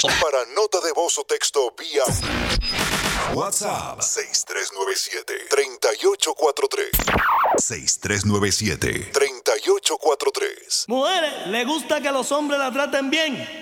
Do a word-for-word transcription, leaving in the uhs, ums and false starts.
Para nota de voz o texto vía WhatsApp seis tres nueve siete, tres ocho cuatro tres. seis tres nueve siete, tres ocho cuatro tres. Mujeres, ¿le gusta que los hombres la traten bien?